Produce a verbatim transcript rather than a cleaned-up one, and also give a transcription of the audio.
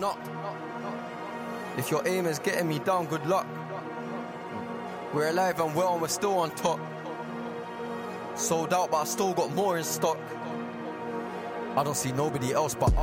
knock. If your aim is getting me down, good luck. We're alive and well and we're still on top. Sold out but I still got more in stock. I don't see nobody else but